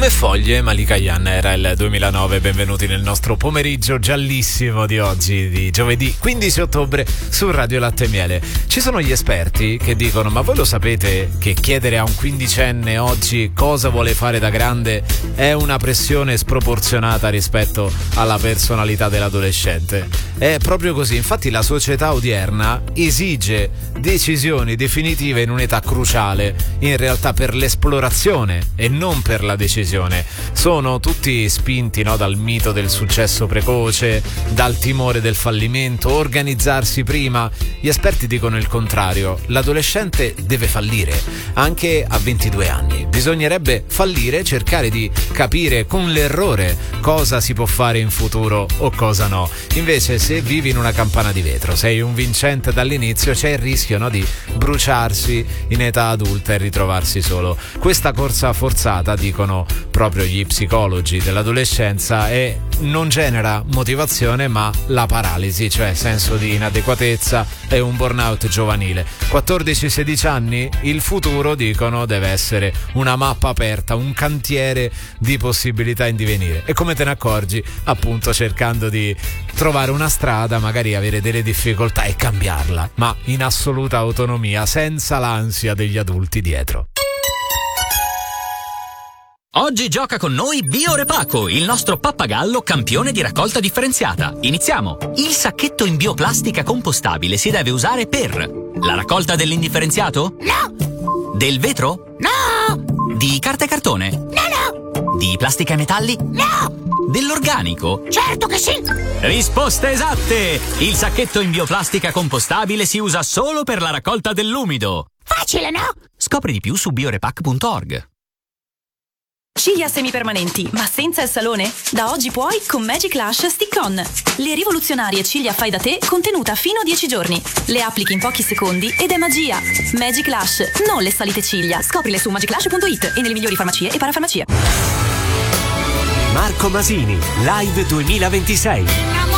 Le foglie, Malika Yan, era il 2009. Benvenuti nel nostro pomeriggio giallissimo di oggi, di giovedì 15 ottobre su Radio Latte e Miele. Ci sono gli esperti che dicono: ma voi lo sapete che chiedere a un quindicenne oggi cosa vuole fare da grande è una pressione sproporzionata rispetto alla personalità dell'adolescente? È proprio così. Infatti la società odierna esige decisioni definitive in un'età cruciale, in realtà per l'esplorazione e non per la decisione. Sono tutti spinti, no, dal mito del successo precoce, dal timore del fallimento, organizzarsi prima. Gli esperti dicono il contrario: l'adolescente deve fallire, anche a 22 anni. Bisognerebbe fallire, cercare di capire con l'errore cosa si può fare in futuro o cosa no. Invece, se vivi in una campana di vetro, sei un vincente dall'inizio, c'è il rischio, no, di bruciarsi in età adulta e ritrovarsi solo. Questa corsa forzata, dicono proprio gli psicologi dell'adolescenza, non genera motivazione ma la paralisi, cioè senso di inadeguatezza e un burnout giovanile. 14-16 anni, il futuro, dicono, deve essere una mappa aperta, un cantiere di possibilità in divenire. E come te ne accorgi? Appunto cercando di trovare una strada, magari avere delle difficoltà e cambiarla, ma in assoluta autonomia, senza l'ansia degli adulti dietro. Oggi gioca con noi Biorepaco, il nostro pappagallo campione di raccolta differenziata. Iniziamo! Il sacchetto in bioplastica compostabile si deve usare per la raccolta dell'indifferenziato? No! Del vetro? No! Di carta e cartone? No! Di plastica e metalli? No! Dell'organico? Certo che sì! Risposte esatte! Il sacchetto in bioplastica compostabile si usa solo per la raccolta dell'umido. Facile, no? Scopri di più su biorepac.org. Ciglia semipermanenti, ma senza il salone? Da oggi puoi con Magic Lash Stick-On. Le rivoluzionarie ciglia fai da te contenuta fino a 10 giorni. Le applichi in pochi secondi ed è magia. Magic Lash, non le salite ciglia. Scoprile su magiclash.it e nelle migliori farmacie e parafarmacie. Marco Masini, Live 2026.